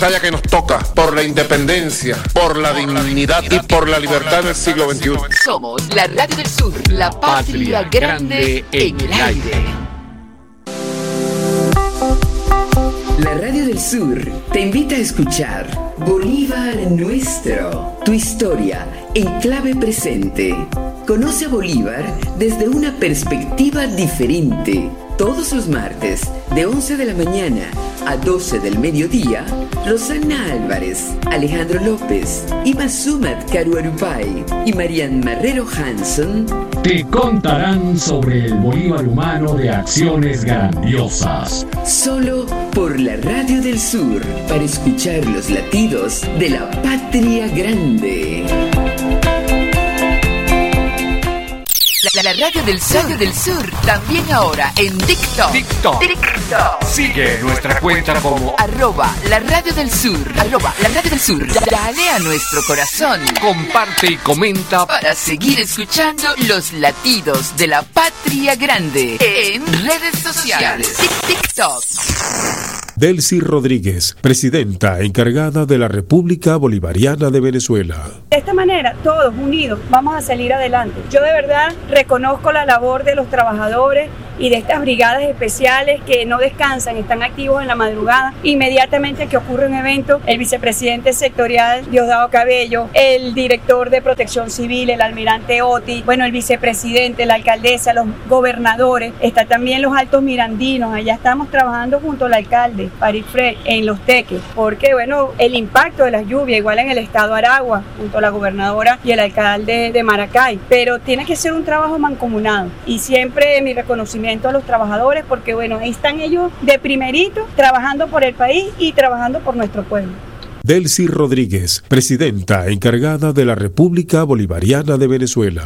Batalla que nos toca por la independencia, por la dignidad y por la libertad del siglo XXI. Somos la Radio del Sur, la patria grande en el aire. La Radio del Sur te invita a escuchar Bolívar Nuestro, tu historia en clave presente. Conoce a Bolívar desde una perspectiva diferente. Todos los martes, de 11 de la mañana a 12 del mediodía, Rosana Álvarez, Alejandro López, Imasumat Caruarupay y Marian Marrero Hanson te contarán sobre el Bolívar humano de acciones grandiosas. Solo por la Radio del Sur, para escuchar los latidos de la patria grande. La Radio del Sur, también ahora en TikTok. Sigue nuestra cuenta como @la Radio del Sur. Dale a nuestro corazón. comparte y comenta Para seguir escuchando los latidos de la patria grande en redes sociales. TikTok. Delcy Rodríguez, presidenta encargada de la República Bolivariana de Venezuela. De esta manera, todos unidos, vamos a salir adelante. Yo de verdad reconozco la labor de los trabajadores y de estas brigadas especiales que no descansan, están activos en la madrugada. Inmediatamente que ocurre un evento, el vicepresidente sectorial Diosdado Cabello, el director de Protección Civil, el almirante Oti, bueno, el vicepresidente, la alcaldesa, los gobernadores, están también los altos mirandinos. Allá estamos trabajando junto al alcalde Farid Frey en Los Teques, porque bueno, el impacto de las lluvias, igual en el estado Aragua, junto a la gobernadora y el alcalde de Maracay, pero tiene que ser un trabajo mancomunado y siempre mi reconocimiento a los trabajadores, porque bueno, ahí están ellos de primerito, trabajando por el país y trabajando por nuestro pueblo. Delcy Rodríguez, presidenta encargada de la República Bolivariana de Venezuela.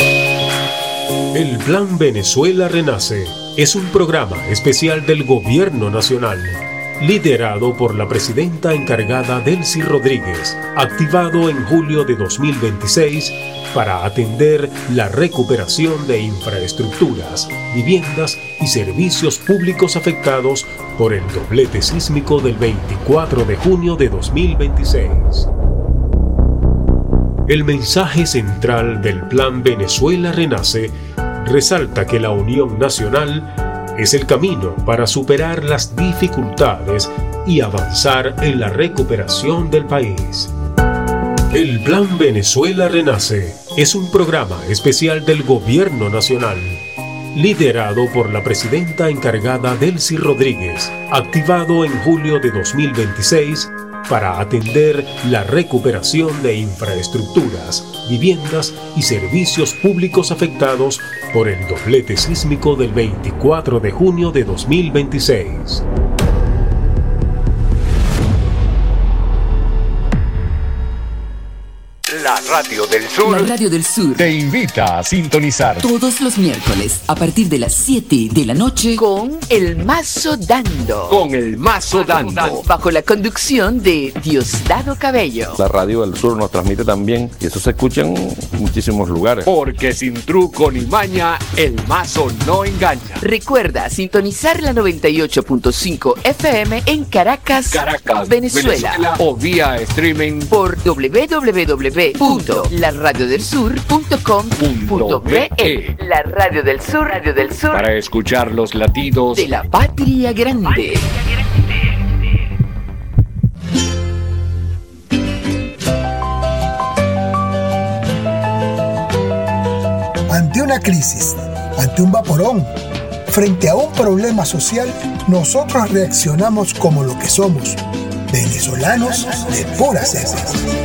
El Plan Venezuela Renace es un programa especial del Gobierno Nacional, liderado por la presidenta encargada Delcy Rodríguez, activado en julio de 2026 para atender la recuperación de infraestructuras, viviendas y servicios públicos afectados por el doblete sísmico del 24 de junio de 2026. El mensaje central del Plan Venezuela Renace resalta que la unión nacional es el camino para superar las dificultades y avanzar en la recuperación del país. El Plan Venezuela Renace es un programa especial del Gobierno Nacional, liderado por la presidenta encargada Delcy Rodríguez, activado en julio de 2026 para atender la recuperación de infraestructuras, viviendas y servicios públicos afectados por el doblete sísmico del 24 de junio de 2026. la Radio del Sur. La Radio del Sur Te invita a sintonizar todos los miércoles a partir de las 7 de la noche con El Mazo Dando. con El Mazo Dando. Bajo la conducción de Diosdado Cabello. La Radio del Sur nos transmite también y eso se escucha en muchísimos lugares. Porque sin truco ni maña, el mazo no engaña. Recuerda sintonizar la 98.5 FM en Caracas, Venezuela. O vía streaming Por www.laradioDelSur.com.be. La Radio del Sur, para escuchar los latidos de la patria grande. Ante una crisis, ante un vaporón, frente a un problema social, nosotros reaccionamos como lo que somos, venezolanos de pura cepa.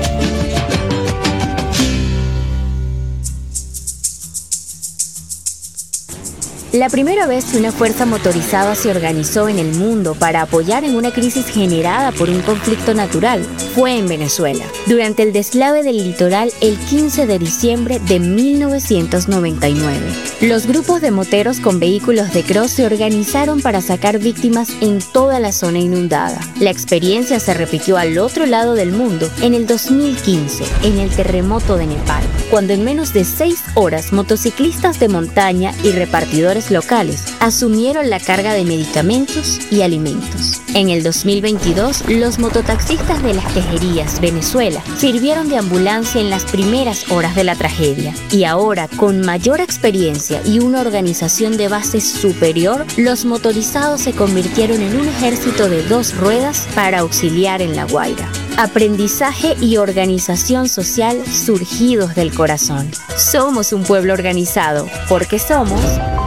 La primera vez que una fuerza motorizada se organizó en el mundo para apoyar en una crisis generada por un conflicto natural fue en Venezuela, durante el deslave del litoral el 15 de diciembre de 1999. Los grupos de moteros con vehículos de cross se organizaron para sacar víctimas en toda la zona inundada. La experiencia se repitió al otro lado del mundo en el 2015, en el terremoto de Nepal. cuando en menos de 6 horas motociclistas de montaña y repartidores locales asumieron la carga de medicamentos y alimentos. En el 2022, los mototaxistas de Las Tejerías, Venezuela, sirvieron de ambulancia en las primeras horas de la tragedia. Y ahora, con mayor experiencia y una organización de base superior, los motorizados se convirtieron en un ejército de 2 ruedas para auxiliar en La Guaira. Aprendizaje y organización social surgidos del corazón. Somos un pueblo organizado, porque somos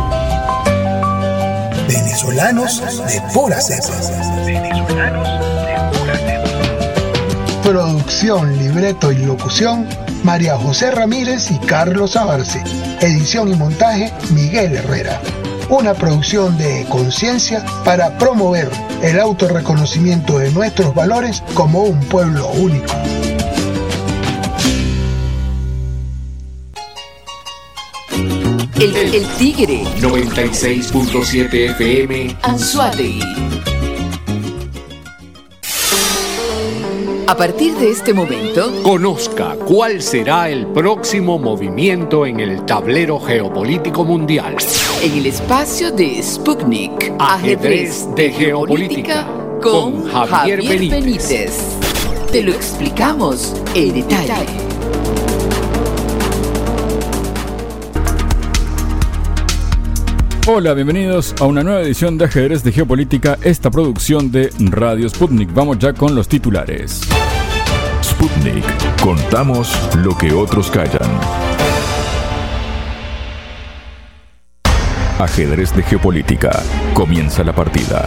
venezolanos de pura cepa. Producción, libreto y locución, María José Ramírez y Carlos Abarce. Edición y montaje, Miguel Herrera. Una producción de Conciencia para promover el autorreconocimiento de nuestros valores como un pueblo único. El Tigre 96.7 FM Anzoátegui. A partir de este momento, conozca cuál será el próximo movimiento en el tablero geopolítico mundial. En el espacio de Sputnik, Ajedrez de Geopolítica, con Javier Benítez. Te lo explicamos en detalle. Hola, bienvenidos a una nueva edición de Ajedrez de Geopolítica, esta producción de Radio Sputnik. Vamos ya con los titulares. Sputnik. Contamos lo que otros callan. Ajedrez de Geopolítica. Comienza la partida.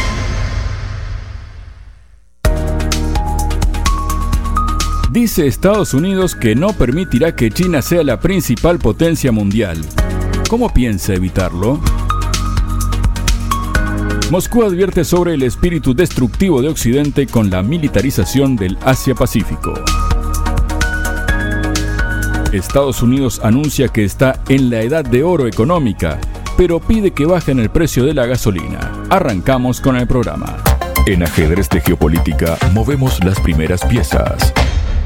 Dice Estados Unidos que no permitirá que China sea la principal potencia mundial. ¿Cómo piensa evitarlo? Moscú advierte sobre el espíritu destructivo de Occidente con la militarización del Asia-Pacífico. Estados Unidos anuncia que está en la edad de oro económica, pero pide que bajen el precio de la gasolina. Arrancamos con el programa. En Ajedrez de Geopolítica movemos las primeras piezas.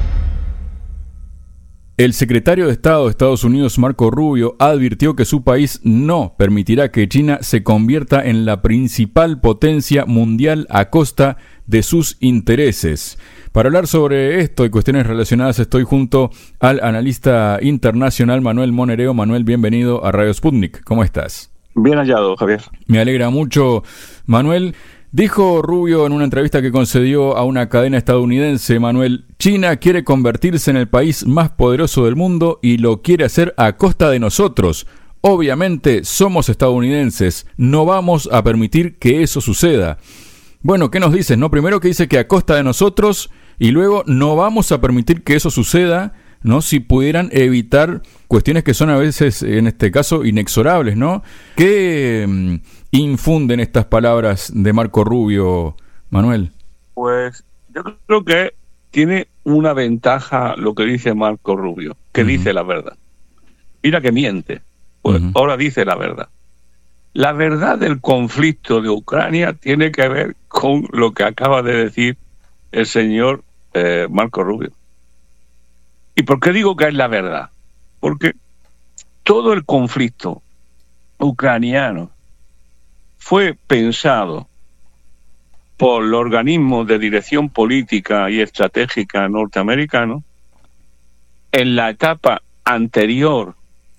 El secretario de Estado de Estados Unidos, Marco Rubio, advirtió que su país no permitirá que China se convierta en la principal potencia mundial a costa de sus intereses. Para hablar sobre esto y cuestiones relacionadas, estoy junto al analista internacional Manuel Monereo. Manuel, bienvenido a Radio Sputnik. ¿Cómo estás? Bien hallado, Javier. Me alegra mucho, Manuel. Dijo Rubio en una entrevista que concedió a una cadena estadounidense, Manuel, China quiere convertirse en el país más poderoso del mundo y lo quiere hacer a costa de nosotros. Obviamente somos estadounidenses, no vamos a permitir que eso suceda. Bueno, ¿qué nos dices? No, primero que dice que a costa de nosotros y luego no vamos a permitir que eso suceda, ¿no? Si pudieran evitar cuestiones que son a veces, en este caso, inexorables, ¿no? ¿Qué infunden estas palabras de Marco Rubio, Manuel? Pues yo creo que tiene una ventaja lo que dice Marco Rubio, que dice la verdad. Mira que miente, pues ahora dice la verdad. La verdad del conflicto de Ucrania tiene que ver con lo que acaba de decir el señor Marco Rubio. ¿Y por qué digo que es la verdad? Porque todo el conflicto ucraniano fue pensado por los organismos de dirección política y estratégica norteamericanos en la etapa anterior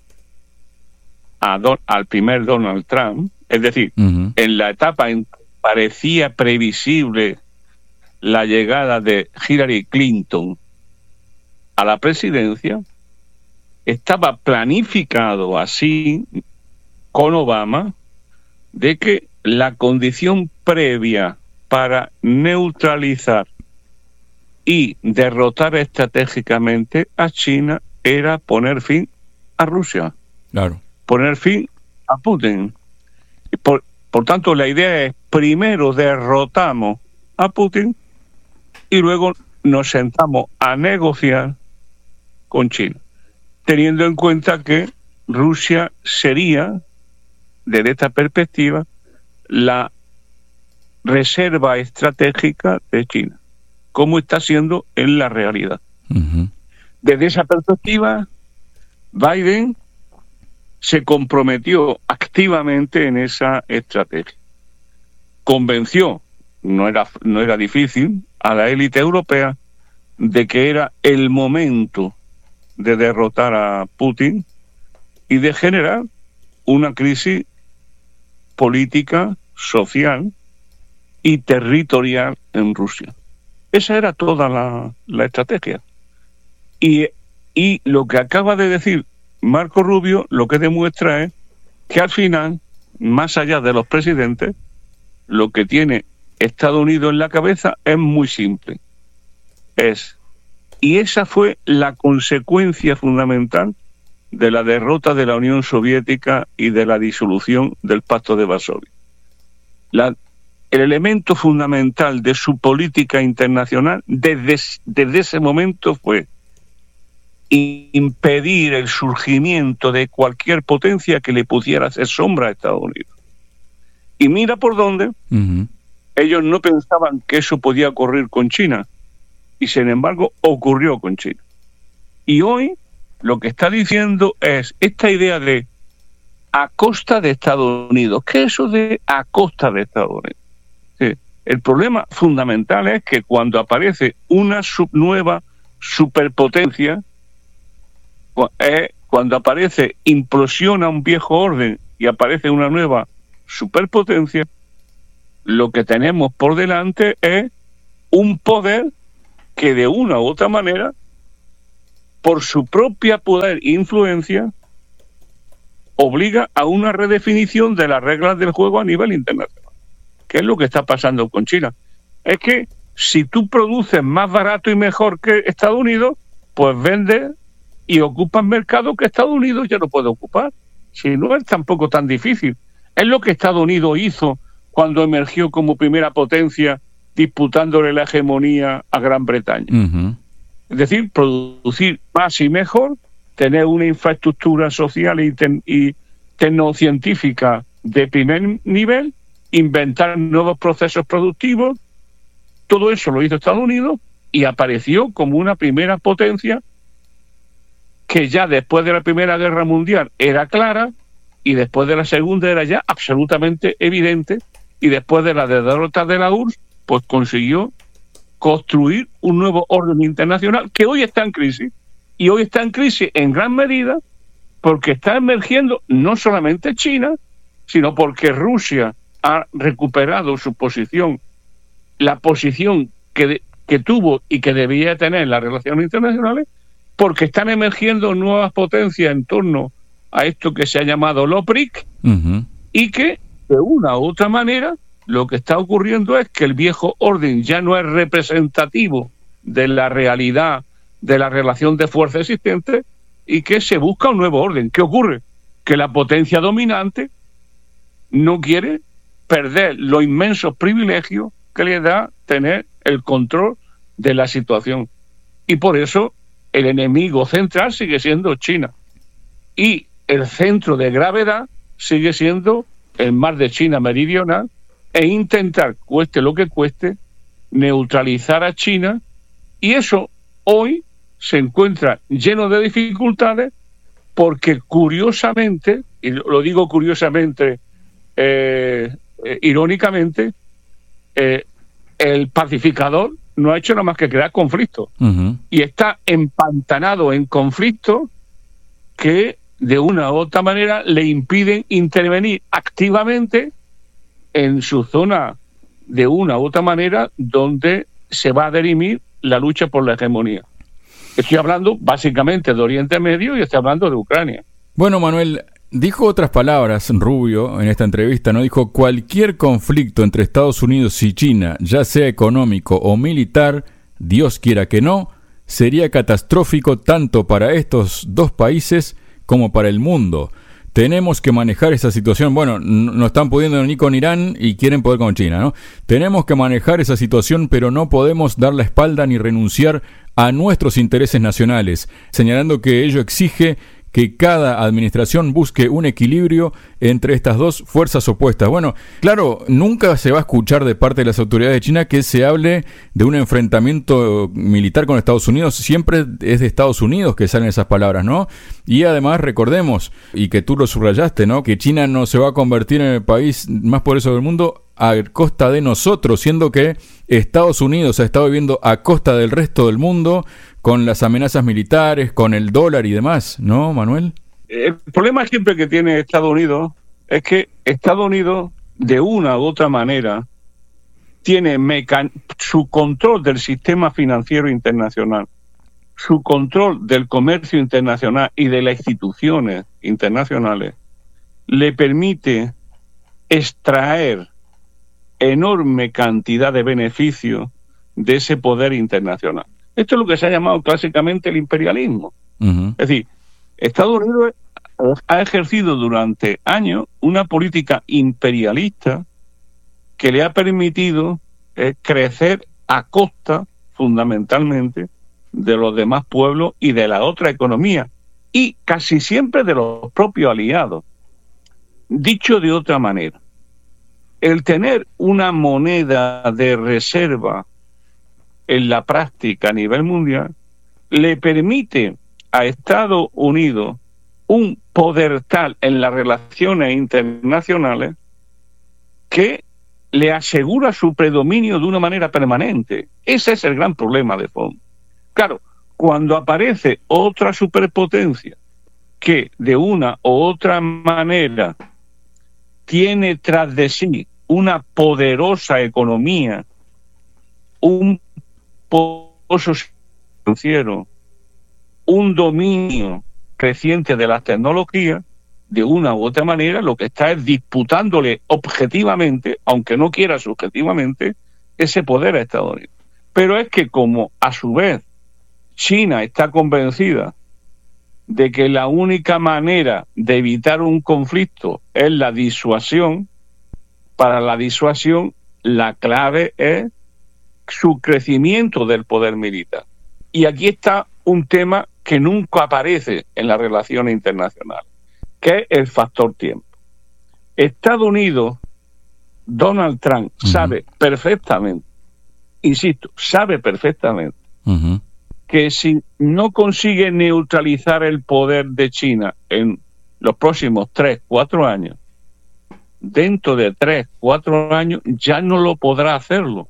al primer Donald Trump, es decir, en la etapa en que parecía previsible la llegada de Hillary Clinton a la presidencia, estaba planificado así con Obama de que la condición previa para neutralizar y derrotar estratégicamente a China era poner fin a Rusia. Claro. Poner fin a Putin. Por tanto, la idea es primero derrotamos a Putin y luego nos sentamos a negociar con China, teniendo en cuenta que Rusia sería, desde esta perspectiva, la reserva estratégica de China, como está siendo en la realidad. Desde esa perspectiva, Biden se comprometió activamente en esa estrategia. Convenció, no era difícil, a la élite europea de que era el momento de derrotar a Putin y de generar una crisis política, social y territorial en Rusia. Esa era toda la estrategia. Y lo que acaba de decir Marco Rubio lo que demuestra es que al final, más allá de los presidentes, lo que tiene Estados Unidos en la cabeza es muy simple. Y esa fue la consecuencia fundamental de la derrota de la Unión Soviética y de la disolución del Pacto de Varsovia. El elemento fundamental de su política internacional desde ese momento fue impedir el surgimiento de cualquier potencia que le pudiera hacer sombra a Estados Unidos. Y mira por dónde. Ellos no pensaban que eso podía ocurrir con China, y sin embargo ocurrió con China. Y hoy lo que está diciendo es esta idea de a costa de Estados Unidos. ¿Qué es eso de a costa de Estados Unidos? Sí. El problema fundamental es que cuando aparece una nueva superpotencia, cuando aparece, implosiona un viejo orden y aparece una nueva superpotencia, lo que tenemos por delante es un poder que de una u otra manera, por su propia poder e influencia, obliga a una redefinición de las reglas del juego a nivel internacional. ¿Qué es lo que está pasando con China? Es que si tú produces más barato y mejor que Estados Unidos, pues vendes y ocupas mercados que Estados Unidos ya no puede ocupar. Si no es tampoco tan difícil. Es lo que Estados Unidos hizo cuando emergió como primera potencia, disputándole la hegemonía a Gran Bretaña. Es decir, producir más y mejor, tener una infraestructura social y tecnocientífica de primer nivel, inventar nuevos procesos productivos. Todo eso lo hizo Estados Unidos y apareció como una primera potencia que ya después de la Primera Guerra Mundial era clara y después de la Segunda era ya absolutamente evidente, y después de la derrota de la URSS, pues consiguió construir un nuevo orden internacional que hoy está en crisis. Y hoy está en crisis en gran medida porque está emergiendo no solamente China, sino porque Rusia ha recuperado su posición, la posición que tuvo y que debía tener en las relaciones internacionales, porque están emergiendo nuevas potencias en torno a esto que se ha llamado LOPRIC, y que de una u otra manera lo que está ocurriendo es que el viejo orden ya no es representativo de la realidad de la relación de fuerza existente y que se busca un nuevo orden. ¿Qué ocurre? Que la potencia dominante no quiere perder los inmensos privilegios que le da tener el control de la situación. Y por eso el enemigo central sigue siendo China. Y el centro de gravedad sigue siendo el mar de China Meridional, e intentar, cueste lo que cueste, neutralizar a China. Y eso hoy se encuentra lleno de dificultades porque curiosamente, y lo digo curiosamente, irónicamente, el pacificador no ha hecho nada más que crear conflicto. Y está empantanado en conflictos que de una u otra manera le impiden intervenir activamente en su zona de una u otra manera donde se va a dirimir la lucha por la hegemonía. Estoy hablando básicamente de Oriente Medio y estoy hablando de Ucrania. Bueno, Manuel, dijo otras palabras Rubio en esta entrevista, ¿no? Dijo: cualquier conflicto entre Estados Unidos y China, ya sea económico o militar, Dios quiera que no, sería catastrófico tanto para estos dos países como para el mundo. Tenemos que manejar esa situación. Bueno, no están pudiendo ni con Irán y quieren poder con China, ¿no? Tenemos que manejar esa situación, pero no podemos dar la espalda ni renunciar a nuestros intereses nacionales, señalando que ello exige que cada administración busque un equilibrio entre estas dos fuerzas opuestas. Bueno, claro, nunca se va a escuchar de parte de las autoridades de China que se hable de un enfrentamiento militar con Estados Unidos. Siempre es de Estados Unidos que salen esas palabras, ¿no? Y además recordemos, y que tú lo subrayaste, ¿no?, que China no se va a convertir en el país más poderoso del mundo a costa de nosotros, siendo que Estados Unidos ha estado viviendo a costa del resto del mundo con las amenazas militares, con el dólar y demás, ¿no, Manuel? El problema siempre que tiene Estados Unidos es que Estados Unidos, de una u otra manera, tiene su control del sistema financiero internacional, su control del comercio internacional y de las instituciones internacionales, le permite extraer enorme cantidad de beneficios de ese poder internacional. Esto es lo que se ha llamado clásicamente el imperialismo. Uh-huh. Es decir, Estados Unidos ha ejercido durante años una política imperialista que le ha permitido crecer a costa, fundamentalmente, de los demás pueblos y de la otra economía, y casi siempre de los propios aliados. Dicho de otra manera, el tener una moneda de reserva en la práctica a nivel mundial le permite a Estados Unidos un poder tal en las relaciones internacionales que le asegura su predominio de una manera permanente. Ese es el gran problema de fondo. Claro, cuando aparece otra superpotencia que de una u otra manera tiene tras de sí una poderosa economía, un poderoso financiero, un dominio creciente de las tecnologías, de una u otra manera lo que está es disputándole objetivamente, aunque no quiera subjetivamente, ese poder a Estados Unidos. Pero es que como a su vez China está convencida de que la única manera de evitar un conflicto es la disuasión, para la disuasión la clave es su crecimiento del poder militar. Y aquí está un tema que nunca aparece en las relaciones internacionales, que es el factor tiempo. Estados Unidos, Donald Trump, sabe perfectamente, insisto, sabe perfectamente que si no consigue neutralizar el poder de China en los próximos 3-4 años, dentro de 3-4 años ya no lo podrá hacerlo.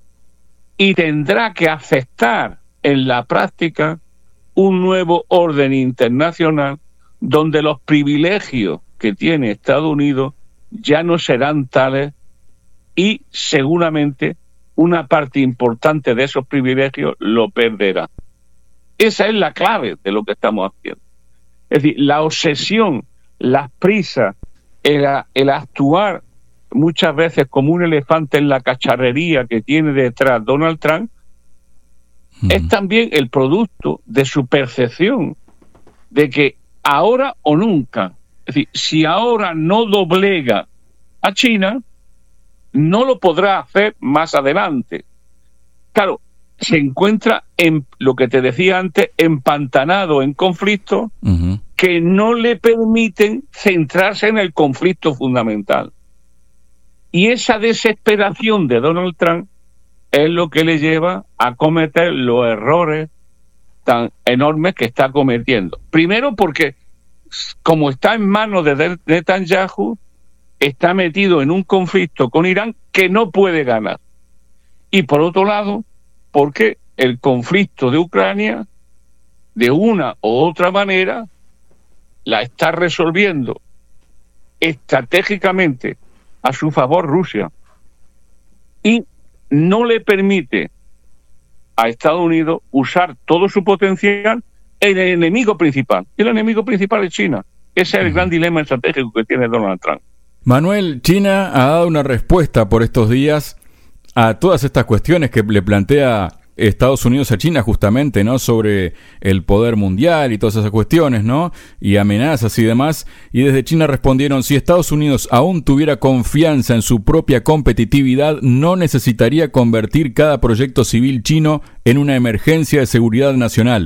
Y tendrá que aceptar en la práctica un nuevo orden internacional donde los privilegios que tiene Estados Unidos ya no serán tales y seguramente una parte importante de esos privilegios lo perderá. Esa es la clave de lo que estamos haciendo. Es decir, la obsesión, las prisas, el actuar muchas veces como un elefante en la cacharrería que tiene detrás Donald Trump, es también el producto de su percepción de que ahora o nunca, es decir, si ahora no doblega a China, no lo podrá hacer más adelante. Claro, se encuentra en lo que te decía antes, empantanado en conflictos que no le permiten centrarse en el conflicto fundamental. Y esa desesperación de Donald Trump es lo que le lleva a cometer los errores tan enormes que está cometiendo. Primero porque, como está en manos de Netanyahu, está metido en un conflicto con Irán que no puede ganar. Y por otro lado, porque el conflicto de Ucrania, de una u otra manera, la está resolviendo estratégicamente a su favor Rusia. Y no le permite a Estados Unidos usar todo su potencial en el enemigo principal. Y el enemigo principal es China. Ese es el gran dilema estratégico que tiene Donald Trump. Manuel, China ha dado una respuesta por estos días a todas estas cuestiones que le plantea Estados Unidos a China justamente, ¿no? Sobre el poder mundial y todas esas cuestiones, ¿no? Y amenazas y demás. Y desde China respondieron, si Estados Unidos aún tuviera confianza en su propia competitividad, no necesitaría convertir cada proyecto civil chino en una emergencia de seguridad nacional.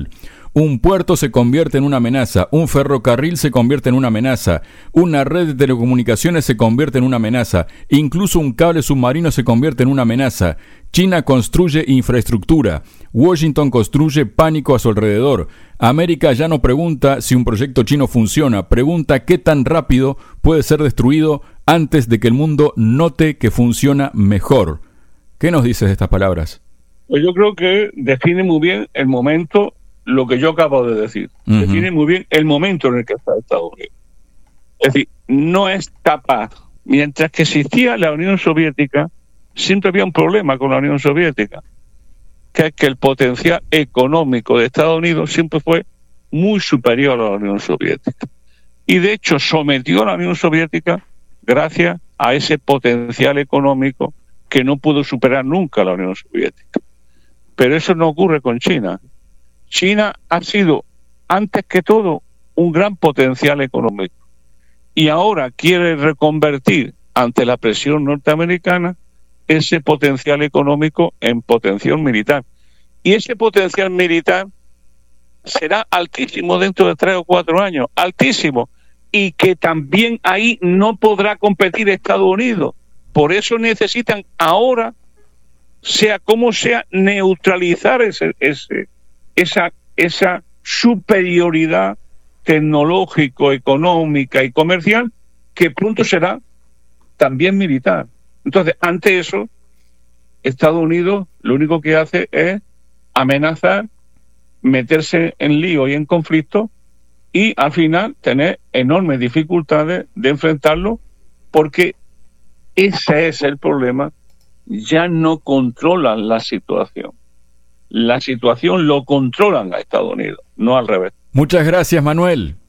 Un puerto se convierte en una amenaza, un ferrocarril se convierte en una amenaza, una red de telecomunicaciones se convierte en una amenaza, incluso un cable submarino se convierte en una amenaza. China construye infraestructura, Washington construye pánico a su alrededor. América ya no pregunta si un proyecto chino funciona, pregunta qué tan rápido puede ser destruido antes de que el mundo note que funciona mejor. ¿Qué nos dices de estas palabras? Pues yo creo que define muy bien el momento, lo que yo acabo de decir. Uh-huh. Define muy bien el momento en el que está Estados Unidos. Es decir, no es capaz. Mientras que existía la Unión Soviética, siempre había un problema con la Unión Soviética, que es que el potencial económico de Estados Unidos siempre fue muy superior a la Unión Soviética. Y de hecho sometió a la Unión Soviética gracias a ese potencial económico que no pudo superar nunca la Unión Soviética. Pero eso no ocurre con China. China ha sido, antes que todo, un gran potencial económico. Y ahora quiere reconvertir, ante la presión norteamericana, ese potencial económico en potencial militar. Y ese potencial militar será altísimo dentro de 3 o 4 años, altísimo. Y que también ahí no podrá competir Estados Unidos. Por eso necesitan ahora, sea como sea, neutralizar esa superioridad tecnológico, económica y comercial, que pronto será también militar. Entonces, ante eso, Estados Unidos lo único que hace es amenazar, meterse en lío y en conflicto, y al final tener enormes dificultades de enfrentarlo, porque ese es el problema. Ya no controlan la situación. La situación lo controlan a Estados Unidos, no al revés. Muchas gracias, Manuel.